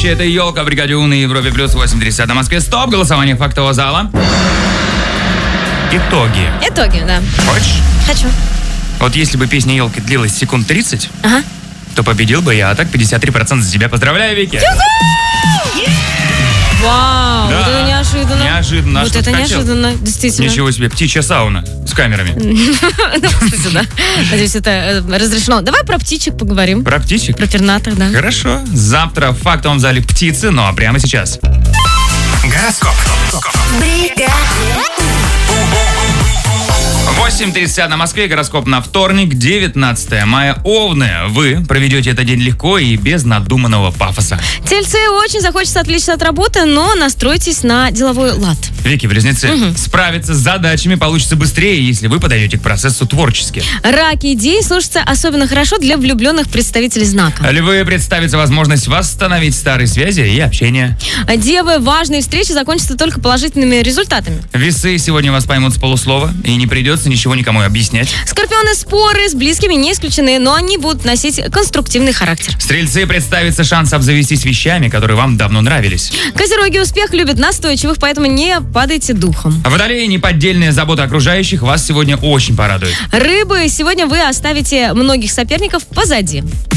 ведущий, это Елка, бригаде У на Европе плюс 8:30 на Москве. Стоп, голосование фактового зала. Итоги, да. Хочешь? Хочу. Вот если бы песня Елки длилась секунд 30, Ага. то победил бы я, а так 53% за тебя. Поздравляю, Вики. Вау, Да. вот это неожиданно. Неожиданно. А Вот что это ты хотел? неожиданно, действительно. Ничего себе, птичья сауна с камерами. Кстати, да. Надеюсь, это разрешено. Давай про птичек поговорим. Про птичек? Про пернатых, да. Хорошо. Завтра в фактовом зале птицы, ну а прямо сейчас. Гороскоп. 8:30 на Москве, гороскоп на вторник, 19 мая. Овны, вы проведете этот день легко и без надуманного пафоса. Тельцы, очень захочется отвлечься от работы, но настройтесь на деловой лад. Вики, близнецы, справиться с задачами получится быстрее, если вы подойдете к процессу творчески. Раки, идеи слушаются особенно хорошо для влюбленных представителей знака. Львы, представится возможность восстановить старые связи и общение. Девы, важные встречи закончатся только положительными результатами. Весы, сегодня вас поймут с полуслова, и не придется ничего никому объяснять. Скорпионы, споры с близкими не исключены, но они будут носить конструктивный характер. Стрельцы, представится шанс обзавестись вещами, которые вам давно нравились. Козероги, успех любят настойчивых, поэтому не падайте духом. Водолеи, неподдельная забота окружающих вас сегодня очень порадует. Рыбы, сегодня вы оставите многих соперников позади.